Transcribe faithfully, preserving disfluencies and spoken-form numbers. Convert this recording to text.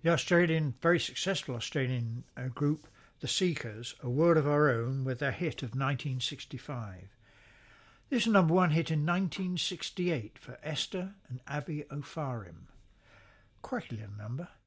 The Australian, very successful Australian uh, group, The Seekers, A World of Our Own, with their hit of nineteen sixty-five. This is a number one hit in nineteen sixty-eight for Esther and Abby O'Farim. Quirky little number.